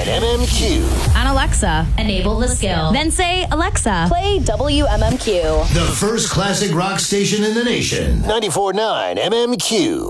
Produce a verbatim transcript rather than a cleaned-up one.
M M Q. On Alexa, enable the skill. Then say, Alexa, play W M M Q. The first classic rock station in the nation. ninety-four point nine M M Q.